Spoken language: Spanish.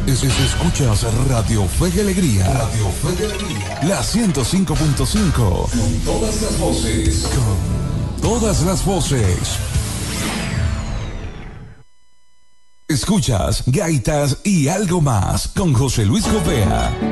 Escuchas Radio Fe y Alegría. Radio Fe y Alegría. La 105.5. Con todas las voces. Con todas las voces. Escuchas Gaitas y algo más con José Luis Copea.